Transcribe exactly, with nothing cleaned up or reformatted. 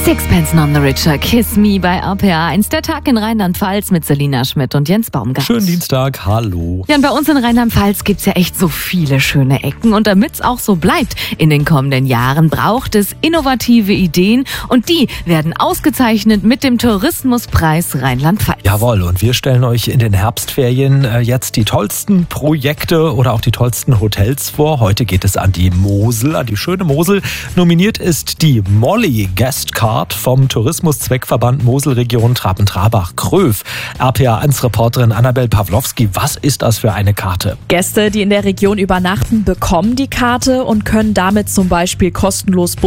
Sixpence None the Richer, Kiss Me bei R P A eins. Der Tag in Rheinland-Pfalz mit Selina Schmidt und Jens Baumgart. Schönen Dienstag, hallo. Ja, und bei uns in Rheinland-Pfalz gibt's ja echt so viele schöne Ecken. Und damit's auch so bleibt in den kommenden Jahren, braucht es innovative Ideen. Und die werden ausgezeichnet mit dem Tourismuspreis Rheinland-Pfalz. Jawohl, und wir stellen euch in den Herbstferien äh, jetzt die tollsten Projekte oder auch die tollsten Hotels vor. Heute geht es an die Mosel, an die schöne Mosel. Nominiert ist die Molly Guest Card vom Tourismuszweckverband Moselregion Traben-Trabach-Kröv. R P A eins Reporterin Annabel Pawlowski, was ist das für eine Karte? Gäste, die in der Region übernachten, bekommen die Karte und können damit zum Beispiel kostenlos